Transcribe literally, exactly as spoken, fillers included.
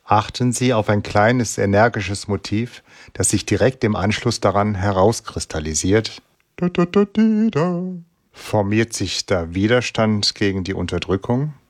Achten Sie auf ein kleines, energisches Motiv, das sich direkt im Anschluss daran herauskristallisiert. Da, da, da, da, da. Formiert sich da Widerstand gegen die Unterdrückung?